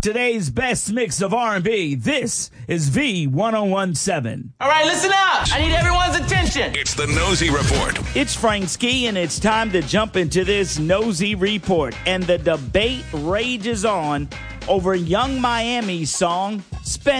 Today's best mix of R&B. This is V1017. All right, listen up. I need everyone's attention. It's the Nosy Report. It's Frank Ski, and it's time to jump into this Nosy Report. And the debate rages on over Young Miami's song, Spend